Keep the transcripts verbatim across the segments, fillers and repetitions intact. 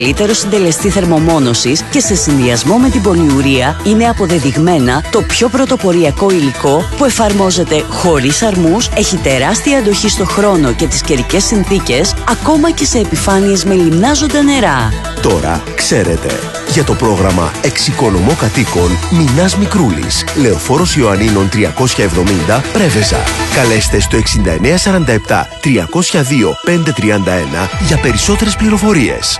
Καλύτερο συντελεστή θερμομόνωσης και σε συνδυασμό με την πολυουρία είναι αποδεδειγμένα το πιο πρωτοποριακό υλικό που εφαρμόζεται χωρίς αρμούς, έχει τεράστια αντοχή στο χρόνο και τις καιρικές συνθήκες, ακόμα και σε επιφάνειες με λιμνάζοντα νερά. Τώρα ξέρετε. Για το πρόγραμμα Εξοικονομώ Κατοίκων Μινάς Μικρούλης, Λεωφόρος Ιωαννίνων τριακόσια εβδομήντα, Πρέβεζα. Καλέστε στο εξήντα εννέα σαράντα επτά τριακόσια δύο πεντακόσια τριάντα ένα για περισσότερες πληροφορίες.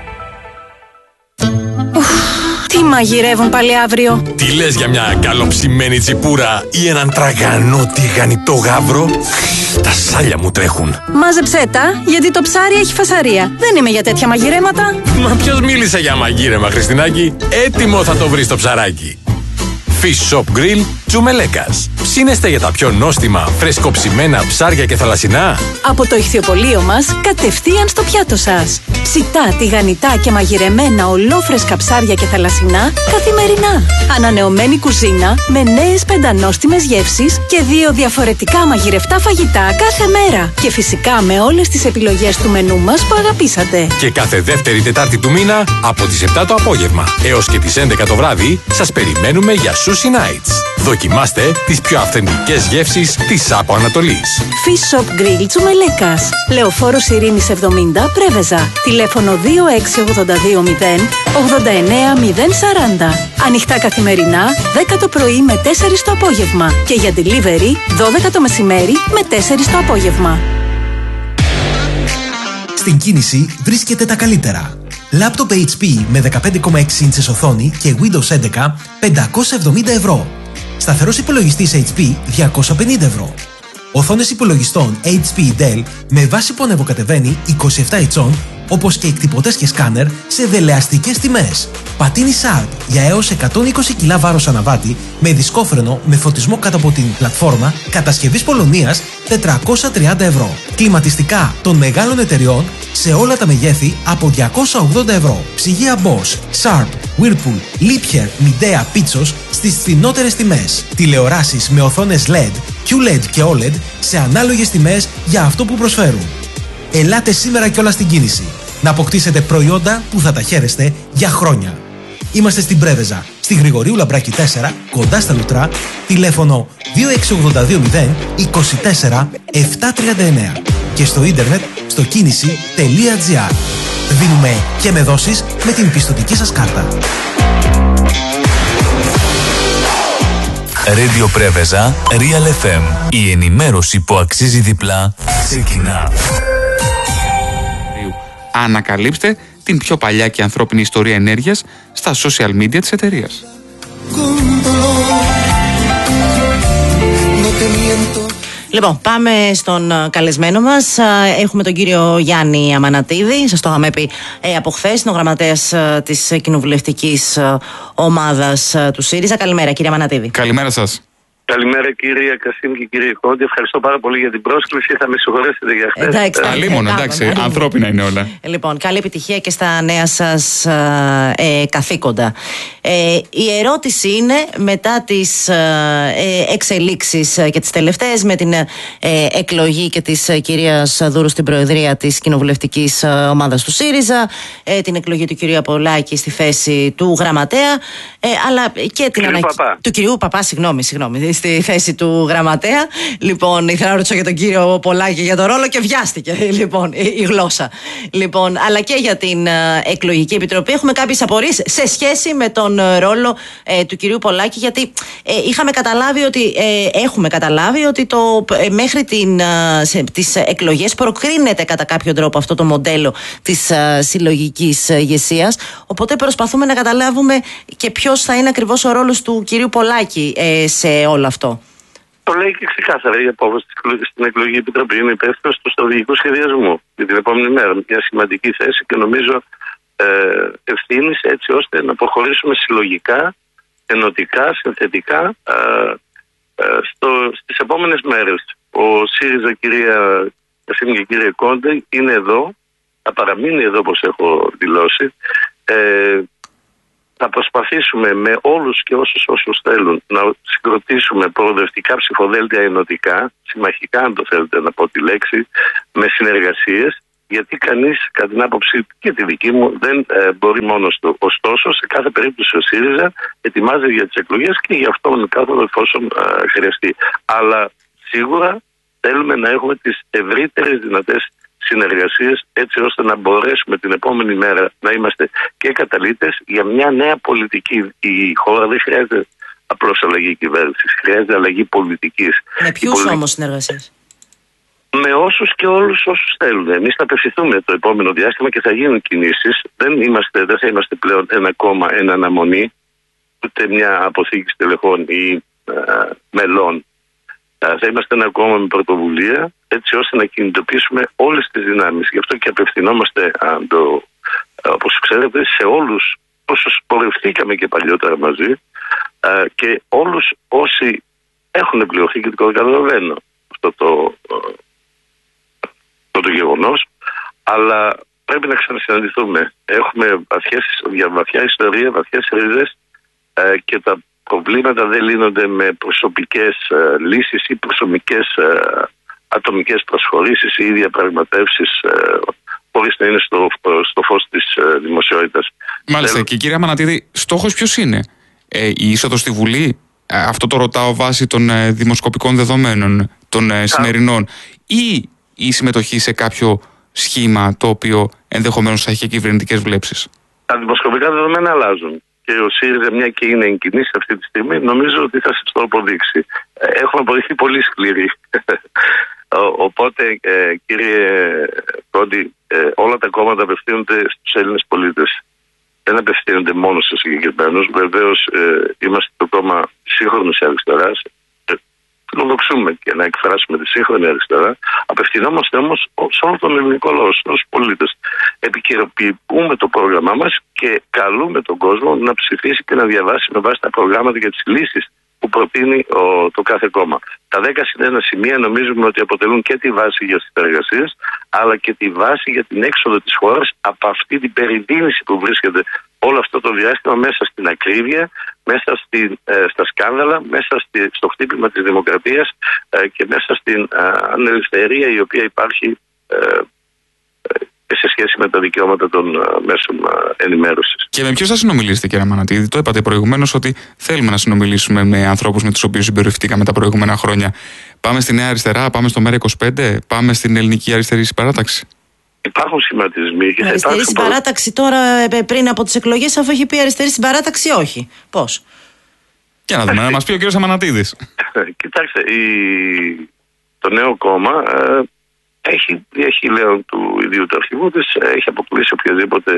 Τι μαγειρεύουν πάλι αύριο? Τι λες για μια καλοψημένη τσιπούρα ή έναν τραγανό τηγανιτό γάβρο? Τα σάλια μου τρέχουν. Μάζεψέ τα, γιατί το ψάρι έχει φασαρία. Δεν είμαι για τέτοια μαγειρέματα. Μα ποιος μίλησε για μαγείρεμα, Χριστινάκη? Έτοιμο θα το βρεις το ψαράκι. Fish Shop Grill Τσουμελέκας. Ψήνεστε για τα πιο νόστιμα, φρεσκοψημένα ψάρια και θαλασσινά? Από το ηχθιοπωλείο μας, κατευθείαν στο πιάτο σας. Ψητά, τηγανιτά και μαγειρεμένα ολόφρεσκα ψάρια και θαλασσινά καθημερινά. Ανανεωμένη κουζίνα με νέες πεντανόστιμες γεύσεις και δύο διαφορετικά μαγειρευτά φαγητά κάθε μέρα. Και φυσικά με όλες τις επιλογές του μενού μας που αγαπήσατε. Και κάθε δεύτερη Τετάρτη του μήνα από τις επτά το απόγευμα έως και τις έντεκα το βράδυ σας περιμένουμε για Sushi Nights. Δοκιμάστε τις πιο αυθεντικές γεύσεις της Άπο Ανατολής. Fish Shop Grill Τσουμελέκας. Λεωφόρος Ειρήνης εβδομήντα, Πρέβεζα. Τηλέφωνο δύο έξι ογδόντα δύο μηδέν ογδόντα εννέα μηδέν σαράντα. Ανοιχτά καθημερινά, δέκα το πρωί με τέσσερις το απόγευμα. Και για delivery, δώδεκα το μεσημέρι με τέσσερις το απόγευμα. Στην κίνηση βρίσκεται τα καλύτερα. Λάπτοπ έιτς πι με δεκαπέντε κόμμα έξι ίντσες οθόνη και Windows έντεκα πεντακόσια εβδομήντα ευρώ. Σταθερός υπολογιστής έιτς πι διακόσια πενήντα ευρώ. Οθόνες υπολογιστών έιτς πι Dell με βάση που ανεβοκατεβαίνει είκοσι επτά ιντσών, όπως και εκτυπωτές και σκάνερ σε δελεαστικές τιμές. Πατίνι Sharp για έως εκατόν είκοσι κιλά βάρος αναβάτη με δισκόφρενο με φωτισμό κάτω από την πλατφόρμα κατασκευής Πολωνίας τετρακόσια τριάντα ευρώ. Κλιματιστικά των μεγάλων εταιριών σε όλα τα μεγέθη από διακόσια ογδόντα ευρώ. Ψυγεία Bosch, Sharp, Whirlpool, Liebherr, Midea, Pitsos στις φθηνότερες τιμές. Τηλεοράσεις με οθόνες ελ ι ντι, κιου ελ ι ντι και ο ελ ι ντι σε ανάλογες τιμές για αυτό που προσφέρουν. Ελάτε σήμερα κιόλας στην κίνηση να αποκτήσετε προϊόντα που θα τα χαίρεστε για χρόνια. Είμαστε στην Πρέβεζα, στη Γρηγορίου Λαμπράκη τέσσερα, κοντά στα Λουτρά, τηλέφωνο δύο έξι ογδόντα δύο μηδέν είκοσι τέσσερα επτακόσια τριάντα εννέα και στο ίντερνετ στο κίνηση τελεία τζι άρ. Δίνουμε και με δόσεις με την πιστωτική σας κάρτα. Radio Πρέβεζα, Real εφ εμ. Η ενημέρωση που αξίζει διπλά ξεκινά. Ανακαλύψτε την πιο παλιά και ανθρώπινη ιστορία ενέργειας στα social media της εταιρείας. Λοιπόν, πάμε στον καλεσμένο μας. Έχουμε τον κύριο Γιάννη Αμανατίδη. Σας το είχαμε πει ε, από χθες, είναι ο γραμματέας ε, της κοινοβουλευτικής ε, ομάδας ε, του ΣΥΡΙΖΑ. Καλημέρα, κύριε Αμανατίδη. Καλημέρα σας. Καλημέρα κύριε Κασίμ και κύριε Κόντι. Ευχαριστώ πάρα πολύ για την πρόσκληση. Θα με συγχωρέσετε για χθες. Εντάξει, Αλίμονο, εντάξει, εντάξει, ανθρώπινα είναι όλα. Λοιπόν, καλή επιτυχία και στα νέα σας ε, καθήκοντα. Ε, η ερώτηση είναι, μετά τις ε, εξελίξεις και τις τελευταίες με την ε, εκλογή και της ε, κυρίας Δούρου στην Προεδρία της κοινοβουλευτικής ε, ομάδας του ΣΥΡΙΖΑ, ε, την εκλογή του κυρίου Απολάκη στη θέση του γραμματέα, ε, αλλά και την ανακοίνωση του κυρίου Παπά, συγγνώμη, συγγνώμη, στη θέση του γραμματέα. Λοιπόν, ήθελα να ρωτήσω για τον κύριο Πολάκη για το ρόλο και βιάστηκε λοιπόν, η, η γλώσσα. Λοιπόν, αλλά και για την ε, εκλογική επιτροπή έχουμε κάποιες απορίες σε σχέση με τον ε, ρόλο ε, του κυρίου Πολάκη, γιατί ε, είχαμε καταλάβει ότι, ε, έχουμε καταλάβει ότι το, ε, μέχρι την, ε, σε, τις εκλογές προκρίνεται κατά κάποιο τρόπο αυτό το μοντέλο της ε, συλλογικής ηγεσίας. Οπότε προσπαθούμε να καταλάβουμε και ποιος θα είναι ακριβώς ο ρόλος του κυρίου Πολάκη ε, σε όλο αυτό. Το λέει και ξεκάθαρα η απόφαση στην εκλογική επιτροπή. Είναι υπεύθυνο του στρατηγικού σχεδιασμού για την επόμενη μέρα. Μια σημαντική θέση και νομίζω ε, ευθύνη έτσι ώστε να προχωρήσουμε συλλογικά, ενωτικά, συνθετικά ε, ε, στο, στις επόμενες μέρες. Ο ΣΥΡΙΖΑ, κυρία Κασίμ και κύριε Κόντε, είναι εδώ, θα παραμείνει εδώ όπως έχω δηλώσει. Ε, Θα προσπαθήσουμε με όλους και όσους όσους θέλουν να συγκροτήσουμε προοδευτικά ψηφοδέλτια ενωτικά, συμμαχικά αν το θέλετε να πω τη λέξη, με συνεργασίες, γιατί κανείς, κατά την άποψη και τη δική μου, δεν ε, μπορεί μόνος του. Ωστόσο, σε κάθε περίπτωση ο ΣΥΡΙΖΑ ετοιμάζεται για τις εκλογές και γι' αυτό με κάθοδο εφόσον ε, χρειαστεί. Αλλά σίγουρα θέλουμε να έχουμε τις ευρύτερες δυνατές συνεργασίες, έτσι ώστε να μπορέσουμε την επόμενη μέρα να είμαστε και καταλύτες για μια νέα πολιτική. Η χώρα δεν χρειάζεται απλώς αλλαγή κυβέρνησης, χρειάζεται αλλαγή πολιτικής. Με ποιους πολιτική... όμως συνεργασίες? Με όσους και όλους όσους θέλουν. Εμείς θα απευθυνθούμε το επόμενο διάστημα και θα γίνουν κινήσεις. Δεν, είμαστε, δεν θα είμαστε πλέον ένα κόμμα, ένα αναμονή, ούτε μια αποθήκη στελεχών ή α, μελών. Α, θα είμαστε ένα κόμμα με πρωτοβουλία, έτσι ώστε να κινητοποιήσουμε όλες τις δυνάμεις. Γι' αυτό και απευθυνόμαστε, α, το, α, όπως ξέρετε, σε όλους όσους πορευθήκαμε και παλιότερα μαζί α, και όλους όσοι έχουν πληρωθεί και το καταλαβαίνω αυτό το... το γεγονός, αλλά πρέπει να ξανασυναντηθούμε. Έχουμε βαθιές, βαθιά ιστορία, βαθιές ρίζες ε, και τα προβλήματα δεν λύνονται με προσωπικές ε, λύσεις ή προσωπικές ε, ατομικές προσχωρήσεις ή διαπραγματεύσεις ε, χωρίς να είναι στο, στο φως της ε, δημοσιότητας. Μάλιστα. Θέλω... Και κυρία Μανατίδη, στόχος ποιος είναι? Ε, η είσοδος στη Βουλή? Ε, αυτό το ρωτάω βάσει των ε, δημοσκοπικών δεδομένων των ε, σημερινών. Ή η συμμετοχή σε κάποιο σχήμα το οποίο ενδεχομένως θα έχει κυβερνητικές βλέψεις? Τα δημοσκοπικά δεδομένα αλλάζουν. Και ο ΣΥΡΙΖΑ, μια και είναι εγκινής αυτή τη στιγμή, νομίζω ότι θα σας το αποδείξει. Έχουμε αποδειχθεί πολύ σκληροί. Οπότε, ε, κύριε Κόντι, ε, όλα τα κόμματα απευθύνονται στους Έλληνες πολίτες. Δεν απευθύνονται μόνο σε συγκεκριμένους. Βεβαίως, ε, είμαστε το κόμμα σύγχρονης αριστεράς. Φιλοδοξούμε και να εκφράσουμε τη σύγχρονη αριστερά. Απευθυνόμαστε όμως σε όλο τον ελληνικό λαό, στους πολίτες. Επικαιροποιούμε το πρόγραμμά μας και καλούμε τον κόσμο να ψηφίσει και να διαβάσει με βάση τα προγράμματα και τις λύσεις που προτείνει ο, το κάθε κόμμα. Τα δέκα συν ένα σημεία νομίζουμε ότι αποτελούν και τη βάση για τις εργασίες, αλλά και τη βάση για την έξοδο της χώρας από αυτή την περιδίνηση που βρίσκεται όλο αυτό το διάστημα μέσα στην ακρίβεια, μέσα στην, ε, στα σκάνδαλα, μέσα στη, στο χτύπημα της δημοκρατίας ε, και μέσα στην ε, ανελευθερία η οποία υπάρχει ε, ε, σε σχέση με τα δικαιώματα των ε, μέσων ε, ενημέρωσης. Και με ποιους θα συνομιλήσετε, κύριε Μανατίδη? Το είπατε προηγουμένως ότι θέλουμε να συνομιλήσουμε με ανθρώπους με τους οποίους συμπεριφερθήκαμε τα προηγούμενα χρόνια. Πάμε στη Νέα Αριστερά, πάμε στο ΜΕΡΑ είκοσι πέντε, πάμε στην Ελληνική Αριστερή Συμπαράταξη? Υπάρχουν σχηματισμοί. Και αριστερή υπάρξουν... συμπαράταξη τώρα πριν από τις εκλογές, αφού έχει πει αριστερή συμπαράταξη, όχι. Πώς? Και να δούμε, να μας πει ο κύριος Αμανατίδης. Κοιτάξτε, η... το νέο κόμμα ε, έχει, έχει λέω του ιδίου του αρχηγού της, έχει αποκλείσει οποιοδήποτε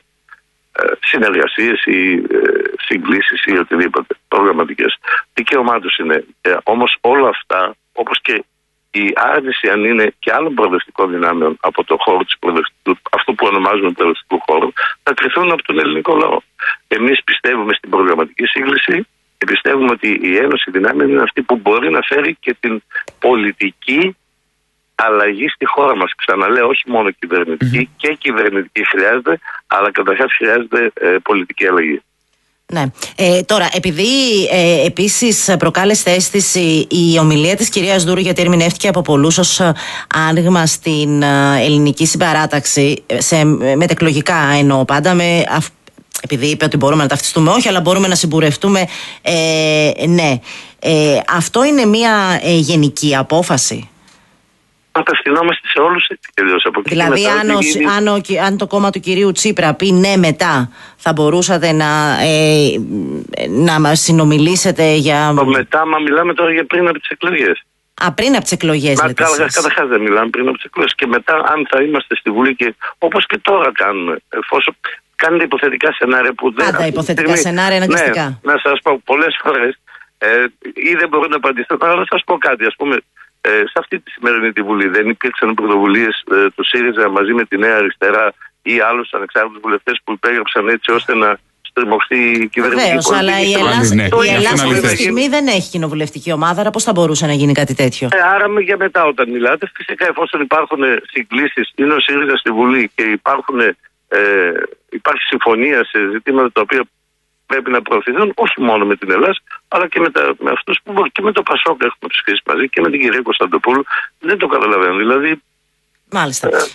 ε, συνεργασίες ή ε, συγκλήσεις ή οτιδήποτε προγραμματικές. Δικαίωμά τους είναι. Ε, όμως όλα αυτά, όπως και η άρνηση αν είναι και άλλων προοδευτικών δυνάμεων από το χώρο της προοδευτικού, αυτό που ονομάζουμε προοδευτικού χώρου, θα κρυθούν από τον ελληνικό λαό. Εμείς πιστεύουμε στην προγραμματική σύγκληση και πιστεύουμε ότι η Ένωση Δυνάμεων είναι αυτή που μπορεί να φέρει και την πολιτική αλλαγή στη χώρα μας. Ξαναλέω, όχι μόνο κυβερνητική, mm-hmm. και κυβερνητική χρειάζεται, αλλά καταρχάς χρειάζεται ε, πολιτική αλλαγή. Ναι. Ε, τώρα, επειδή ε, επίσης προκάλεσε αίσθηση η ομιλία της κυρίας Δούρου, γιατί ερμηνεύτηκε από πολλούς ως άνοιγμα στην ε, ελληνική συμπαράταξη, σε μετεκλογικά εννοώ πάντα, με, αυ, επειδή είπε ότι μπορούμε να ταυτιστούμε όχι, αλλά μπορούμε να συμπουρευτούμε, ε, ναι. Ε, αυτό είναι μια ε, γενική απόφαση? Απευθυνόμαστε σε όλους έτσι και αλλιώς. Δηλαδή, αν, ο, αν, ο, αν το κόμμα του κυρίου Τσίπρα πει ναι μετά, θα μπορούσατε να, ε, να μας συνομιλήσετε για... Το μετά, μα μιλάμε τώρα για πριν από τις εκλογές. Α, πριν από τις εκλογές, λέτε εσείς. Καταρχάς δεν μιλάμε πριν από τις εκλογές. Και μετά, αν θα είμαστε στη Βουλή, και όπως και τώρα κάνουμε, εφόσον κάνετε υποθετικά σενάρια που δεν... Πάντα υποθετικά σενάρια αναγκαστικά. Ναι, να σας πω πολλές φορές, ε, ή δεν μπορώ να απαντήσω, αλλά να σας πω κάτι, ας πούμε. Ε, σε αυτή τη σημερινή τη Βουλή δεν υπήρξαν πρωτοβουλίες ε, του ΣΥΡΙΖΑ μαζί με τη Νέα Αριστερά ή άλλους ανεξάρτητους βουλευτές που υπέγραψαν έτσι ώστε να στριμωχθεί η κυβερνητική Βεβαίως, πολιτική? αλλά η Ελλάδα, ναι. η Ελλάδα αυτή τη στιγμή δεν έχει κοινοβουλευτική ομάδα, άρα πώς θα μπορούσε να γίνει κάτι τέτοιο? Ε, άρα για μετά όταν μιλάτε, φυσικά εφόσον υπάρχουν συγκλήσεις, είναι ο ΣΥΡΙΖΑ στη Βουλή και υπάρχουν, ε, υπάρχει συμφωνία σε ζητήματα τα οποία πρέπει να προωθηθούν, όχι μόνο με την Ελλάδα, αλλά και με, τα, με αυτούς που μπορεί, και με το Πασόκ έχουμε ψηφίσει μαζί και με την κυρία Κωνσταντοπούλου. Δεν το καταλαβαίνω. Δηλαδή. Μάλιστα. Ε,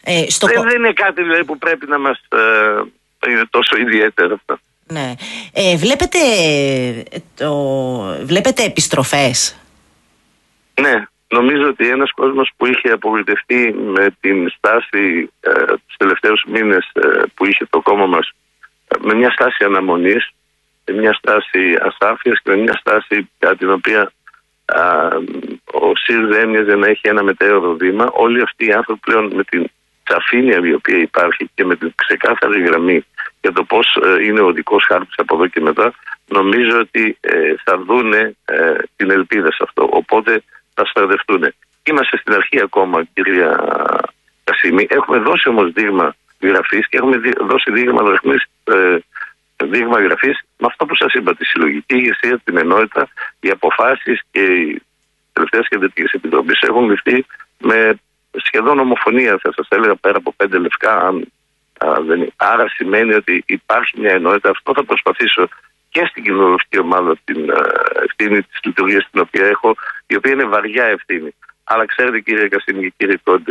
Ε, στο... δεν, δεν είναι κάτι δηλαδή, που πρέπει να μας ε, είναι τόσο ιδιαίτερο αυτό. Ναι. Ε, βλέπετε, το... βλέπετε επιστροφές? Ναι, νομίζω ότι ένας κόσμος που είχε απογοητευτεί με την στάση ε, τους τελευταίους μήνες ε, που είχε το κόμμα μας, ε, με μια στάση αναμονής, με μια στάση ασάφειας και με μια στάση για την οποία α, ο ΣΥΡΙΖΑ έμοιαζε να έχει ένα μετέωρο βήμα, όλοι αυτοί οι άνθρωποι πλέον με την σαφήνεια η οποία υπάρχει και με την ξεκάθαρη γραμμή για το πώς ε, είναι ο οδικός χάρτης από εδώ και μετά, νομίζω ότι ε, θα δούνε ε, την ελπίδα σε αυτό. Οπότε θα στρατευτούν. Είμαστε στην αρχή ακόμα, κυρία Κασίμη. Έχουμε δώσει όμως δείγμα γραφής και έχουμε δώσει δείγμα γραφής, ε, δείγμα γραφής με αυτό που σας είπα, τη συλλογική ηγεσία, την ενότητα, οι αποφάσεις και οι τελευταίες κεντρικές επιτροπές έχουν ληφθεί με σχεδόν ομοφωνία, θα σας έλεγα, πέρα από πέντε λευκά. Αν, α, δεν, άρα σημαίνει ότι υπάρχει μια ενότητα. Αυτό θα προσπαθήσω και στην κοινοβουλευτική ομάδα την α, ευθύνη της λειτουργίας την οποία έχω, η οποία είναι βαριά ευθύνη. Αλλά ξέρετε, κύριε Κασίμη και κύριε Κόντε,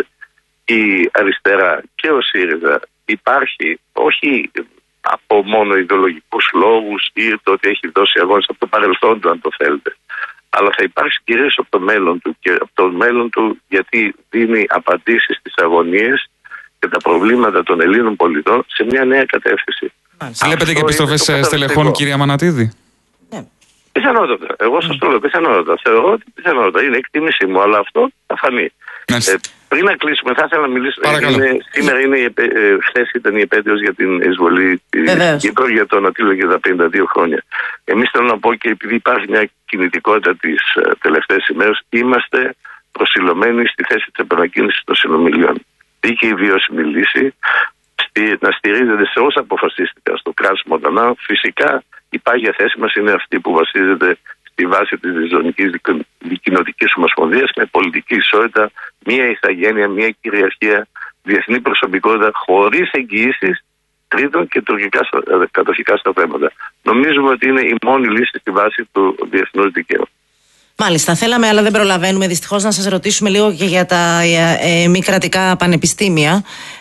η αριστερά και ο ΣΥΡΙΖΑ υπάρχει όχι από μόνο ιδεολογικούς λόγους ή το ότι έχει δώσει αγώνες από το παρελθόν του, αν το θέλετε, αλλά θα υπάρξει κυρίως από το μέλλον του, και από το μέλλον του γιατί δίνει απαντήσεις στις αγωνίες και τα προβλήματα των Ελλήνων πολιτών σε μια νέα κατεύθυνση. Βλέπετε και επιστροφές στελεχών, κυρία Μανατίδη? Ναι. Πιθανότατα. Εγώ σας το λέω, πιθανότατα. Θεωρώ ότι πιθανότατα. Είναι εκτίμησή μου, αλλά αυτό θα φανεί. Ε, πριν να κλείσουμε, θα ήθελα να μιλήσω. Είναι, σήμερα είναι, ε, χθες ήταν η επέτειος για την εισβολή στην Κύπρο για τον Αττήλο και τα πενήντα δύο χρόνια. Εμείς θέλω να πω, και επειδή υπάρχει μια κινητικότητα τις ε, τελευταίες ημέρες, είμαστε προσιλωμένοι στη θέση της επανακίνησης των συνομιλιών. Δίκαιη βιώσιμη λύση, στη, να στηρίζεται σε όσα αποφασίστηκαν στο κράσιμο Μοντανά. Φυσικά η πάγια θέση μας είναι αυτή που βασίζεται στη βάση της Διζωνικής Δικοινοτικής Ομοσπονδίας με πολιτική ισότητα, μία ηθαγένεια, μία κυριαρχία, διεθνή προσωπικότητα, χωρίς εγγυήσεις τρίτων και τουρκικά κατοχικά στρατεύματα. Νομίζουμε ότι είναι η μόνη λύση στη βάση του διεθνούς δικαίου. Μάλιστα, θέλαμε, αλλά δεν προλαβαίνουμε δυστυχώς να σας ρωτήσουμε λίγο και για τα ε, ε, μη κρατικά πανεπιστήμια.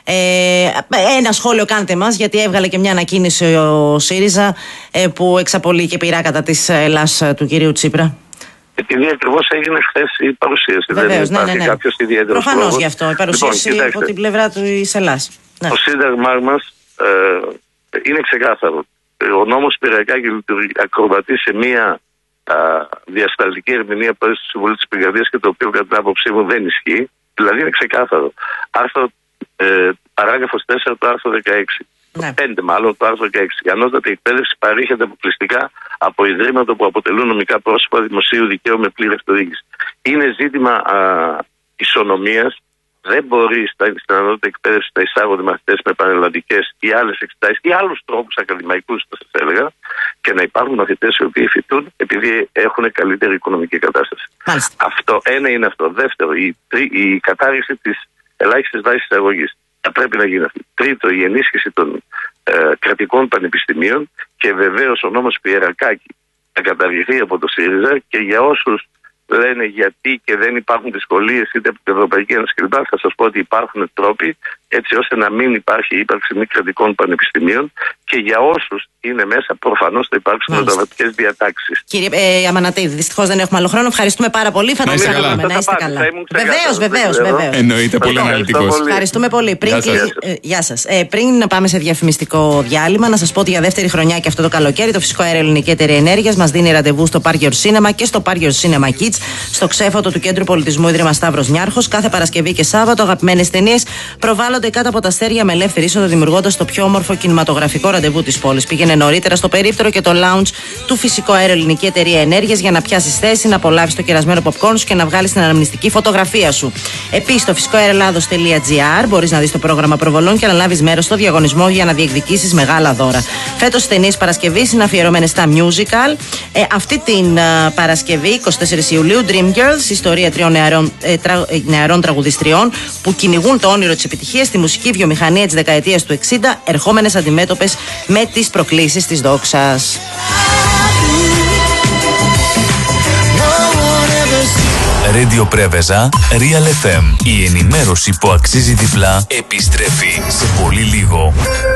Ε, ένα σχόλιο κάντε μας, γιατί έβγαλε και μια ανακοίνηση ο ΣΥΡΙΖΑ ε, που εξαπολύει και πειρά κατά της Ελλάς του κυρίου Τσίπρα. Επειδή ακριβώς έγινε χθες η παρουσίαση. Βεβαίως, δεν ναι, ναι, ναι. κάποιος ιδιαίτερος Προφανώς λόγος. γι' αυτό. Η παρουσίαση λοιπόν, από την πλευρά του της Ελλάς. Ναι. Το σύνταγμά μας ε, είναι ξεκάθαρο. Ο νόμος Πυριακάκη ακροβατεί σε μία Uh, διασταλτική ερμηνεία που έδωσε στη Συμβουλή της Πυρκαδίας και το οποίο κατά την άποψή μου δεν ισχύει. Δηλαδή είναι ξεκάθαρο. Άρθρο, ε, παράγραφος τέσσερα του άρθρου δεκαέξι. Ναι. πέντε μάλλον του άρθρου δεκαέξι. Η ανώτατη εκπαίδευση παρήχεται αποκλειστικά από ιδρύματα που αποτελούν νομικά πρόσωπα δημοσίου δικαίου με πλήρη αυτοδιοίκηση. Είναι ζήτημα uh, ισονομίας. Δεν μπορεί στην ανώτατη εκπαίδευση να εισάγονται μαθητές με πανελλαδικές ή άλλες εξετάσεις ή άλλους τρόπους ακαδημαϊκούς, θα σας έλεγα, και να υπάρχουν μαθητές οι οποίοι φοιτούν επειδή έχουν καλύτερη οικονομική κατάσταση. Μάλιστα. Αυτό, ένα είναι αυτό. Δεύτερο, η, η κατάργηση της ελάχιστης βάσης αγωγής. Θα πρέπει να γίνει αυτή. Τρίτο, η ενίσχυση των ε, κρατικών πανεπιστημίων και βεβαίως ο νόμος Πιερακάκη να καταργηθεί από το ΣΥΡΙΖΑ και για όσους λένε γιατί και δεν υπάρχουν δυσκολίες είτε από την Ευρωπαϊκή Ένωση κλπ. Θα σας πω ότι υπάρχουν τρόποι έτσι ώστε να μην υπάρχει ύπαρξη μη κρατικών πανεπιστημίων και για όσους είναι μέσα προφανώς θα υπάρξουν μεταβατικές διατάξεις. Κύριε ε, Αμανατίδη, δυστυχώς δεν έχουμε άλλο χρόνο. Ευχαριστούμε πάρα πολύ. Θα τα ξαναπούμε. Να είστε καλά. Βεβαίως, βεβαίως, βεβαίως. Εννοείται, πολύ αναλυτικός. Ευχαριστούμε πολύ. Πριν, γεια σας. Ε, πριν να πάμε σε διαφημιστικό διάλειμμα, να σας πω ότι για δεύτερη χρονιά και αυτό το καλοκαίρι το Φυσικό Αέριο Ελληνική Εταιρεία Ενέργειας μας δίνει ραντεβού στο Park Your Cinema και στο Park Your Cinema Kids στο ξέφωτο του Κέντρου Πολιτισμού Ίδρυμα Σταύρος Νιάρχος. Κάθε Παρασκευή και Σάββατο αγαπημένες ταινίες προβάλλονται κάτω από τα αστέρια με ελεύθερη είσοδο, δημιουργώντας το πιο όμορφο κινηματογραφικό ραντεβού της πόλης. Πήγαινε νωρίτερα στο περίπτερο και το lounge του Φυσικό Αέριο Ελληνική Εταιρεία Ενέργειας για να πιάσεις θέση, να απολαύσεις το κερασμένο popcorn σου και να βγάλεις την αναμνηστική φωτογραφία σου. Επίσης, στο φυσικό αέριο ελλάδος τελεία τζι άρ μπορείς να δεις το πρόγραμμα προβολών και να λάβεις μέρος στο διαγωνισμό για να διεκδικήσεις μεγάλα δώρα. Φέτος οι ταινίες Παρασκευής είναι αφιερωμένες στα musical. Ε, αυτή την uh, Παρασκευή, εικοστή τέταρτη Ιουλίου, Dream Girls, ιστορία τριών νεαρών, ε, τρα, ε, νεαρών τραγουδιστριών που κυνηγούν το όνειρο της επιτυχίας στη μουσική βιομηχανία της δεκαετίας του εξήντα, ερχόμενες αντιμέτωπες με τις προκλήσεις της δόξας. Radio Πρέβεζα, Real εφ εμ. Η ενημέρωση που αξίζει διπλά επιστρέφει σε πολύ λίγο.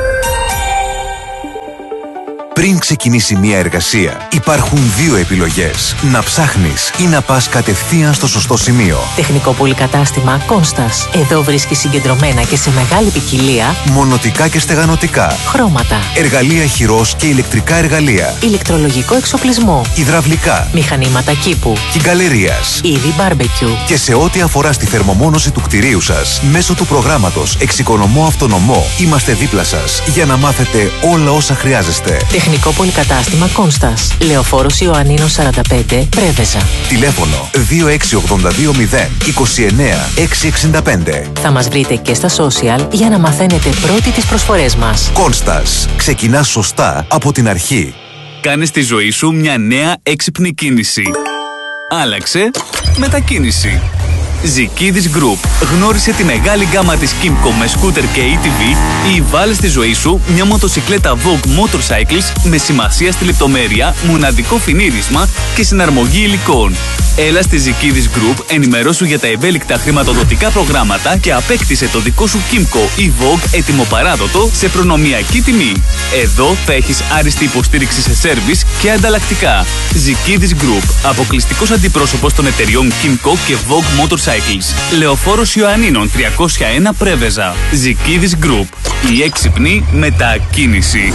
Πριν ξεκινήσει μια εργασία, υπάρχουν δύο επιλογές. Να ψάχνεις ή να πας κατευθείαν στο σωστό σημείο. Τεχνικό πολυκατάστημα Κόνστας. Εδώ βρίσκεις συγκεντρωμένα και σε μεγάλη ποικιλία μονοτικά και στεγανοτικά, χρώματα, εργαλεία χειρός και ηλεκτρικά εργαλεία, ηλεκτρολογικό εξοπλισμό, υδραυλικά, μηχανήματα κήπου, κυγκαλερίας, είδη μπάρμπεκιου. Και σε ό,τι αφορά στη θερμομόνωση του κτηρίου σας, μέσω του προγράμματος Εξοικονομώ Αυτονομό, είμαστε δίπλα σας για να μάθετε όλα όσα χρειάζεστε. Τεχνικό πολυκατάστημα Κόνστας. Λεωφόρος Ιωαννίνων σαράντα πέντε, Πρέβεζα. Τηλέφωνο δύο έξι ογδόντα δύο μηδέν είκοσι εννέα εξακόσια εξήντα πέντε. Θα μας βρείτε και στα social για να μαθαίνετε πρώτοι τις προσφορές μας. Κόνστας. Ξεκινάς σωστά από την αρχή. Κάνε στη ζωή σου μια νέα έξυπνη κίνηση. Άλλαξε μετακίνηση. Ζικίδης Group. Γνώρισε τη μεγάλη γκάμα της Kymco με σκούτερ και έι τι βι ή βάλε στη ζωή σου μια μοτοσικλέτα Vogue Motorcycles με σημασία στη λεπτομέρεια, μοναδικό φινίρισμα και συναρμογή υλικών. Έλα στη Ζικίδης Group, ενημερώσου για τα ευέλικτα χρηματοδοτικά προγράμματα και απέκτησε το δικό σου Kymco ή Vogue έτοιμο-παράδοτο σε προνομιακή τιμή. Εδώ θα έχεις άριστη υποστήριξη σε σέρβις και ανταλλακτικά. Ζικίδης Group, αποκλειστικός αντιπρόσωπος των εταιριών Kymco και Vogue Motorcycles. Λεωφόρος Ιωαννίνων τριακόσια ένα, Πρέβεζα. Ζικίδης Group. Η έξυπνη μετακίνηση.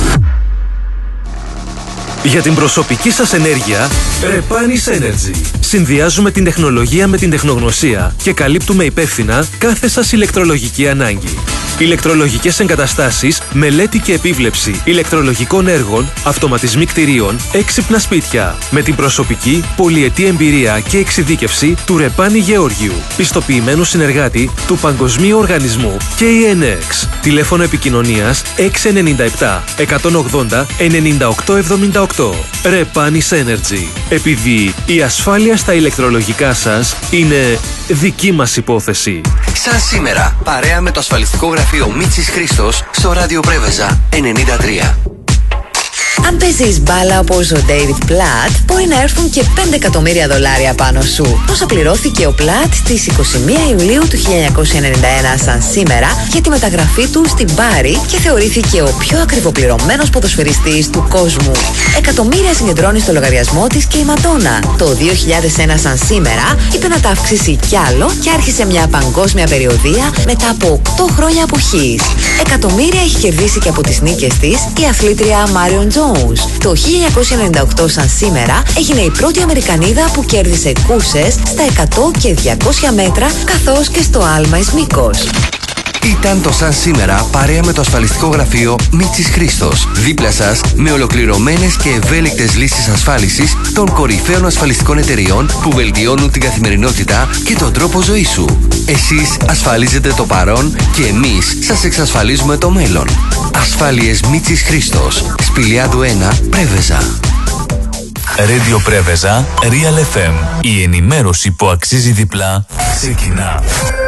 Για την προσωπική σας ενέργεια, Repanis Energy. Συνδυάζουμε την τεχνολογία με την τεχνογνωσία και καλύπτουμε υπεύθυνα κάθε σας ηλεκτρολογική ανάγκη. Ηλεκτρολογικές εγκαταστάσεις, μελέτη και επίβλεψη ηλεκτρολογικών έργων, αυτοματισμοί κτηρίων, έξυπνα σπίτια. Με την προσωπική, πολυετή εμπειρία και εξειδίκευση του Ρεπάνη Γεώργιου, πιστοποιημένου συνεργάτη του Παγκοσμίου Οργανισμού κέι εν εξ. Τηλέφωνο επικοινωνίας έξι εννιά επτά εκατόν ογδόντα ενενήντα οκτώ εβδομήντα οκτώ. Repanis Energy. Επειδή η ασφάλεια στα ηλεκτρολογικά σας είναι δική μας υπόθεση. Σαν σήμερα, παρέα με το ασφαλιστικό γραφείο Μίτσης Χρήστος στο ράδιο Πρέβεζα ενενήντα τρία. Αν παίζεις μπάλα όπως ο David Platt, μπορεί να έρθουν και πέντε εκατομμύρια δολάρια πάνω σου. Πώς πληρώθηκε ο Platt στις είκοσι μία Ιουλίου του χίλια εννιακόσια ενενήντα ένα σαν σήμερα για τη μεταγραφή του στην Μπάρι και θεωρήθηκε ο πιο ακριβοπληρωμένος ποδοσφαιριστής του κόσμου. Εκατομμύρια συγκεντρώνει στο λογαριασμό της και η Μαντόνα. Το δύο χιλιάδες ένα σαν σήμερα είπε να τα αυξήσει κι άλλο και άρχισε μια παγκόσμια περιοδεία μετά από οκτώ χρόνια αποχής. Εκατομμύρια έχει κερδίσει και από τις νίκες της η αθλήτρια Marion Jones. Το χίλια εννιακόσια ενενήντα οκτώ σαν σήμερα έγινε η πρώτη Αμερικανίδα που κέρδισε κούρσες στα εκατό και διακόσια μέτρα καθώς και στο άλμα εις μήκος. Ήταν το σαν σήμερα παρέα με το ασφαλιστικό γραφείο Μίτσης Χρήστος. Δίπλα σας με ολοκληρωμένες και ευέλικτες λύσεις ασφάλισης των κορυφαίων ασφαλιστικών εταιριών που βελτιώνουν την καθημερινότητα και τον τρόπο ζωής σου. Εσείς ασφαλίζετε το παρόν και εμείς σας εξασφαλίζουμε το μέλλον. Ασφάλειες Μίτσης Χρήστος. Σπηλιάδου ένα, Πρέβεζα. Radio Πρέβεζα, Real εφ εμ. Η ενημέρωση που αξίζει διπλά ξεκινά.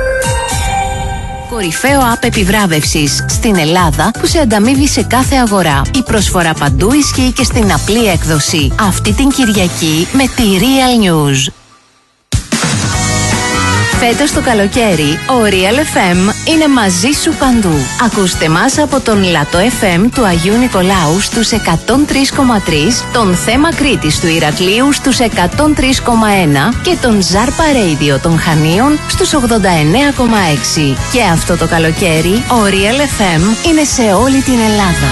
Κορυφαίο app επιβράβευσης στην Ελλάδα που σε ανταμείβει σε κάθε αγορά. Η προσφορά παντού ισχύει και στην απλή έκδοση. Αυτή την Κυριακή με τη Real News. Φέτος το καλοκαίρι, ο Real εφ εμ είναι μαζί σου παντού. Ακούστε μας από τον Λατό εφ εμ του Αγίου Νικολάου στους εκατόν τρία κόμμα τρία, τον Θέμα Κρήτης του Ηρακλείου στους εκατόν τρία κόμμα ένα και τον Ζάρπα Radio των Χανίων στους ογδόντα εννέα κόμμα έξι. Και αυτό το καλοκαίρι, ο Real εφ εμ είναι σε όλη την Ελλάδα.